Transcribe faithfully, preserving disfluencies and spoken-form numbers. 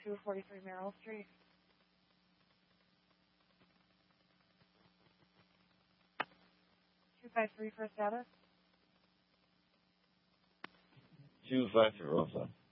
two forty-three Merrill Street. two five three for status. two five three, what's that?